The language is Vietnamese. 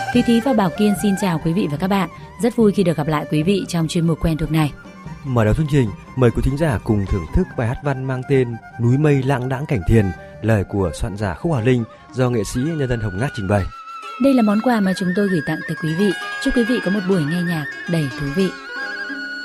Thúy Thúy và Bảo Kiên xin chào quý vị và các bạn. Rất vui khi được gặp lại quý vị trong chuyên mục quen thuộc này. Mở đầu chương trình, mời quý thính giả cùng thưởng thức bài hát văn mang tên Núi mây lãng đãng cảnh thiền, lời của soạn giả Khúc Hòa Linh do nghệ sĩ nhân dân Hồng Ngát trình bày. Đây là món quà mà chúng tôi gửi tặng tới quý vị. Chúc quý vị có một buổi nghe nhạc đầy thú vị.